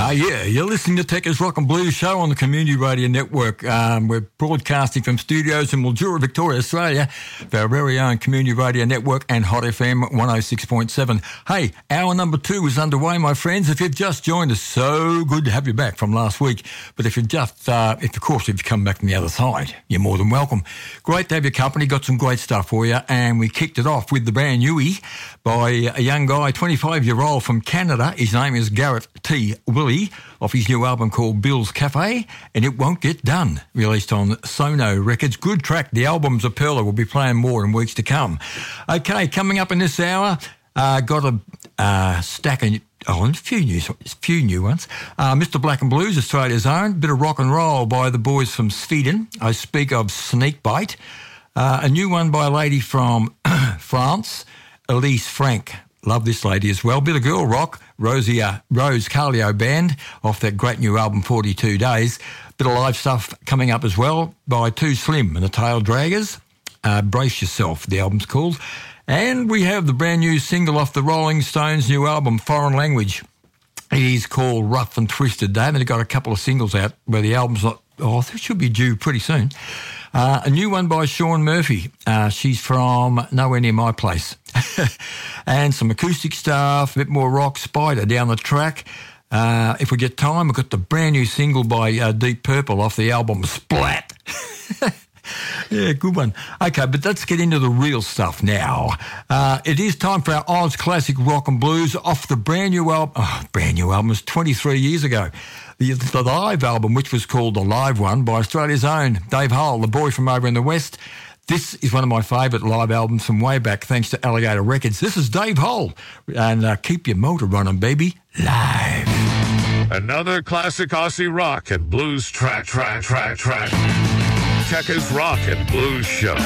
Yeah, you're listening to Techers Rock and Blues Show on the Community Radio Network. We're broadcasting from studios in Mildura, Victoria, Australia, for our very own Community Radio Network and Hot FM 106.7. Hey, hour number 2 is underway, my friends. If you've just joined us, so good to have you back from last week. But if you've come back from the other side, you're more than welcome. Great to have your company. Got some great stuff for you. And we kicked it off with the brand newie by a young guy, 25-year-old from Canada. His name is Garrett T. Willie, off his new album called Bill's Cafe, and It Won't Get Done, released on Sono Records. Good track. The album's a pearler. We'll be playing more in weeks to come. Okay, coming up in this hour, got a stack of a few new ones. Mr. Black and Blues, Australia's own. Bit of rock and roll by the boys from Sweden. I speak of Snakebite. A new one by a lady from France, Elise Frank. Love this lady as well. Bit of girl rock, Rose Carlio Band, off that great new album 42 Days. Bit of live stuff coming up as well by Too Slim and the Tail Draggers. Brace Yourself, the album's called. And we have the brand new single off the Rolling Stones' new album, Foreign Language. It is called Rough and Twisted. They haven't got a couple of singles out where the album's not... Oh, it should be due pretty soon. A new one by Sean Murphy. She's from nowhere near my place. And some acoustic stuff, a bit more rock, Spider down the track. If we get time, we've got the brand new single by Deep Purple off the album Splat. Yeah, good one. Okay, but let's get into the real stuff now. It is time for our Oz Classic Rock and Blues off the brand new album. Oh, brand new album was 23 years ago. The live album, which was called The Live One, by Australia's own Dave Hull, the boy from over in the West. This is one of my favourite live albums from way back, thanks to Alligator Records. This is Dave Hull, and keep your motor running, baby, live. Another classic Aussie rock and blues track. Techers Rock and Blues Show.